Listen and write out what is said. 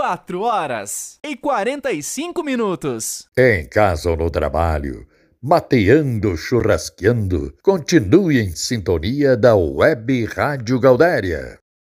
4h45. Em casa ou no trabalho, mateando, churrasqueando, continue em sintonia da Web Rádio Gaudéria.